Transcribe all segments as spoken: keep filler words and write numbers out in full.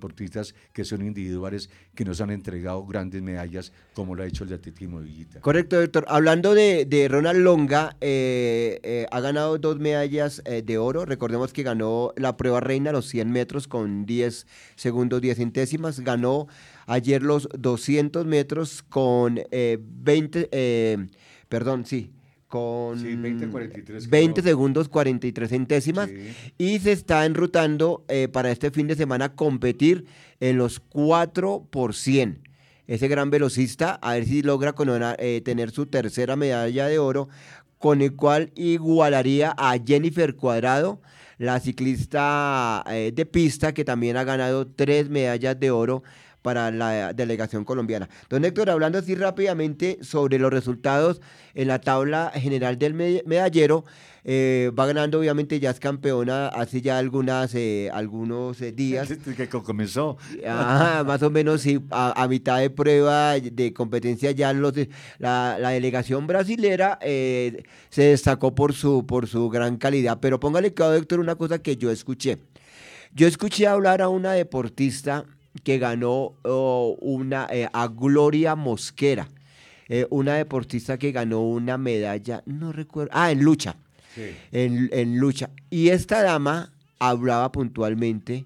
deportistas que son individuales, que nos han entregado grandes medallas, como lo ha hecho el de atletismo, Villita. Correcto, doctor. Hablando de, de Ronald Longa, eh, eh, ha ganado dos medallas eh, de oro. Recordemos que ganó la prueba reina, los cien metros con diez segundos, diez centésimas. Ganó ayer los doscientos metros con eh, veinte, eh, perdón, sí, con sí, veinte, cuarenta y tres, veinte segundos, cuarenta y tres centésimas, sí. Y se está enrutando eh, para este fin de semana competir en los cuatro por cien. Ese gran velocista, a ver si logra coronar, eh, tener su tercera medalla de oro, con el cual igualaría a Jennifer Cuadrado, la ciclista eh, de pista que también ha ganado tres medallas de oro para la delegación colombiana. Don Héctor, hablando así rápidamente sobre los resultados en la tabla general del medallero, eh, va ganando, obviamente ya es campeona hace ya algunas, eh, algunos eh, días. Que comenzó. Ah, más o menos, sí, a, a mitad de prueba de competencia ya los, la, la delegación brasilera eh, se destacó por su, por su gran calidad. Pero póngale cuidado, Héctor, una cosa que yo escuché. Yo escuché hablar a una deportista que ganó oh, una eh, a Gloria Mosquera, eh, una deportista que ganó una medalla, no recuerdo, ah, en lucha, sí. en, en lucha, y esta dama hablaba puntualmente,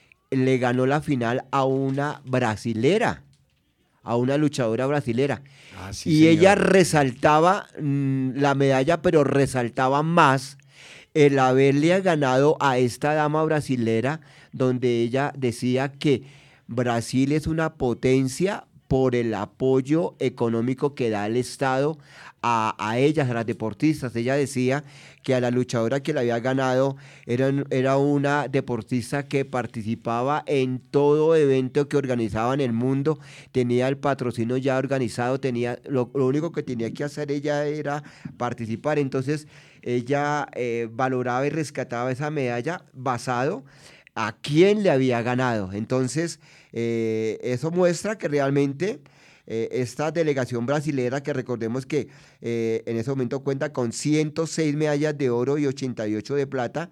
le ganó la final a una brasilera, a una luchadora brasilera, ah, sí, y señor. Ella resaltaba mmm, la medalla, pero resaltaba más el haberle ganado a esta dama brasilera, donde ella decía que Brasil es una potencia por el apoyo económico que da el Estado a, a ellas, a las deportistas. Ella decía que a la luchadora que le había ganado era, era una deportista que participaba en todo evento que organizaba en el mundo, tenía el patrocinio ya organizado, tenía lo, lo único que tenía que hacer ella era participar. Entonces ella eh, valoraba y rescataba esa medalla basado a quién le había ganado. Entonces, eh, eso muestra que realmente eh, esta delegación brasilera, que recordemos que eh, en ese momento cuenta con ciento seis medallas de oro y ochenta y ocho de plata,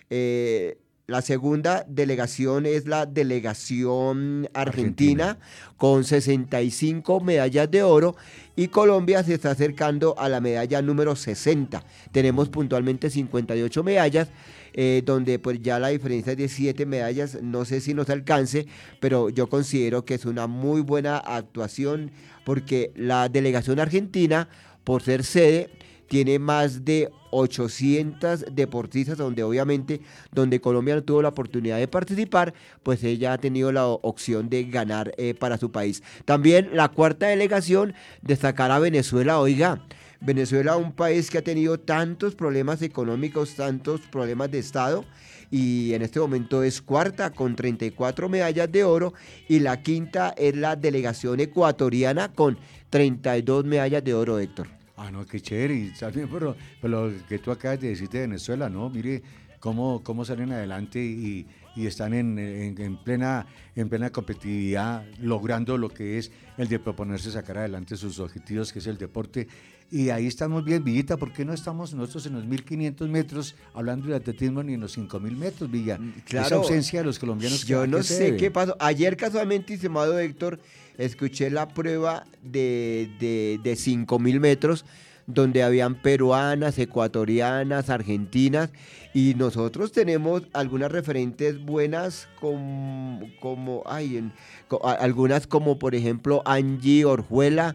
eh, la segunda delegación es la delegación argentina, Argentina, con sesenta y cinco medallas de oro, y Colombia se está acercando a la medalla número sesenta. Tenemos puntualmente cincuenta y ocho medallas, eh, donde pues ya la diferencia es de siete medallas, no sé si nos alcance, pero yo considero que es una muy buena actuación, porque la delegación argentina, por ser sede, tiene más de ochocientas deportistas, donde obviamente, donde Colombia no tuvo la oportunidad de participar, pues ella ha tenido la opción de ganar eh, para su país. También la cuarta delegación, destacar a Venezuela. Oiga, Venezuela, un país que ha tenido tantos problemas económicos, tantos problemas de Estado, y en este momento es cuarta con treinta y cuatro medallas de oro, y la quinta es la delegación ecuatoriana con treinta y dos medallas de oro, Héctor. Ah, no, qué chévere, y también por, por lo que tú acabas de decir de Venezuela, ¿no? Mire cómo, cómo salen adelante y, y están en, en, en, plena, en plena competitividad, logrando lo que es el de proponerse sacar adelante sus objetivos, que es el deporte. Y ahí estamos bien, Villita. ¿Por qué no estamos nosotros en los mil quinientos metros hablando de atletismo ni en los cinco mil metros, Villa? Claro, esa ausencia de los colombianos. Yo que, no que sé qué pasó. Ayer casualmente, estimado Héctor, escuché la prueba de, de, de cinco mil metros, donde habían peruanas, ecuatorianas, argentinas, y nosotros tenemos algunas referentes buenas como, como ay, en, co, algunas como por ejemplo Angie Orjuela,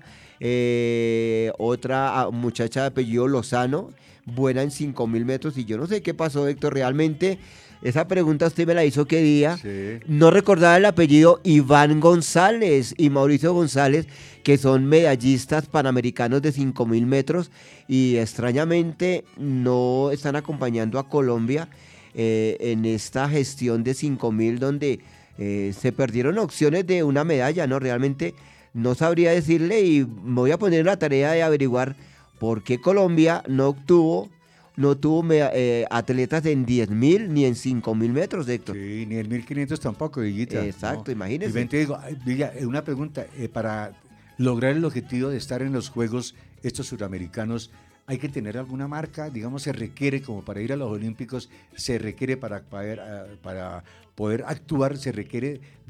eh, otra muchacha de apellido Lozano, buena en cinco mil metros, y yo no sé qué pasó, Héctor, realmente. Esa pregunta usted me la hizo qué día. Sí. No recordaba el apellido Iván González y Mauricio González, que son medallistas panamericanos de cinco mil metros, y extrañamente no están acompañando a Colombia eh, en esta gestión de cinco mil, donde eh, se perdieron opciones de una medalla, ¿no? Realmente no sabría decirle, y me voy a poner en la tarea de averiguar por qué Colombia no obtuvo no tuvo eh, atletas en diez mil ni en cinco mil metros, Héctor. Sí, ni en mil quinientos tampoco, Villita. Exacto, ¿no? Imagínese. Y ven, te digo, Villa, una pregunta, eh, para lograr el objetivo de estar en los Juegos estos suramericanos, ¿hay que tener alguna marca? Digamos, se requiere, como para ir a los Olímpicos, se requiere para poder, para poder actuar, se requiere